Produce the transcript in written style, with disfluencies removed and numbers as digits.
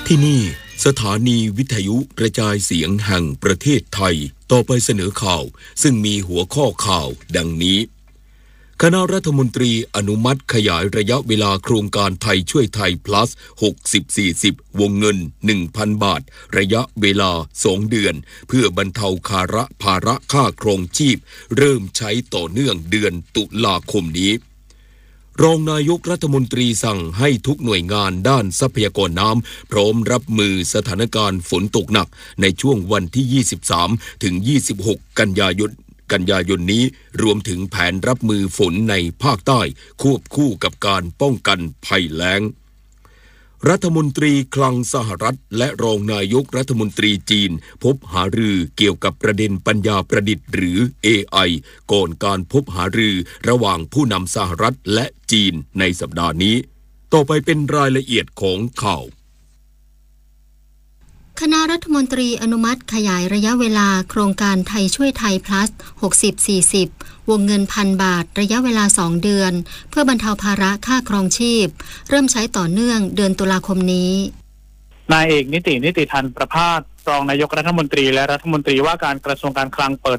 ที่นี่สถานีวิทยุกระจายเสียงแห่งประเทศไทยต่อไปเสนอข่าวซึ่งมีหัวข้อข่าวดังนี้คณะรัฐมนตรีอนุมัติขยายระยะเวลาโครงการไทยช่วยไทย plus 60-40 วงเงิน 1,000 บาทระยะเวลา 2 เดือนเพื่อบรรเทาภาระค่าครองชีพเริ่มใช้ต่อเนื่องเดือนตุลาคมนี้รองนายกรัฐมนตรีสั่งให้ทุกหน่วยงานด้านทรัพยากรน้ำพร้อมรับมือสถานการณ์ฝนตกหนักในช่วงวันที่ 23 ถึง 26 กันยายนนี้รวมถึงแผนรับมือฝนในภาคใต้ควบคู่กับการป้องกันภัยแล้งรัฐมนตรีคลังสหรัฐและรองนายกรัฐมนตรีจีนพบหารือเกี่ยวกับประเด็นปัญญาประดิษฐ์หรือ AI ก่อนการพบหารือระหว่างผู้นำสหรัฐและจีนในสัปดาห์นี้ต่อไปเป็นรายละเอียดของข่าวคณะรัฐมนตรีอนุมัติขยายระยะเวลาโครงการไทยช่วยไทย plus 60-40 วงเงิน 1,000 บาทระยะเวลา 2 เดือนเพื่อบรรเทาภาระค่าครองชีพเริ่มใช้ต่อเนื่องเดือนตุลาคมนี้นายเอกนิติทันประภาสรองนายกรัฐมนตรีและรัฐมนตรีว่าการกระทรวงการคลังเปิด